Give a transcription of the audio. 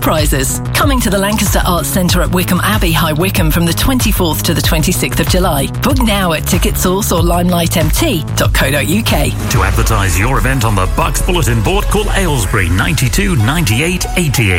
prizes. Coming to the Lancaster Arts Centre at Wickham Abbey, High Wycombe from the 24th to the 26th of July. Book now at TicketSource or limelightmt.co.uk. To advertise your event on the Bucks Bulletin Board, call Aylesbury 92 98 88.